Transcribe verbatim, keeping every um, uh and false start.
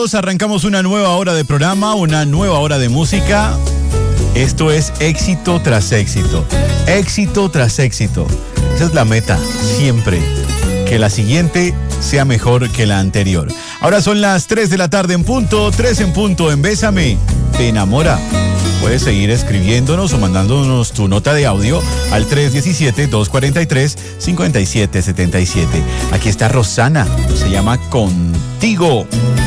amigos, arrancamos una nueva hora de programa, una nueva hora de música. Esto es éxito tras éxito, éxito tras éxito. Esa es la meta, siempre, que la siguiente sea mejor que la anterior. Ahora son las tres de la tarde en punto, tres en punto en Bésame, te enamora. Puedes seguir escribiéndonos o mandándonos tu nota de audio al tres uno siete, dos cuatro tres, cinco siete siete siete. Aquí está Rosana, se llama Contigo.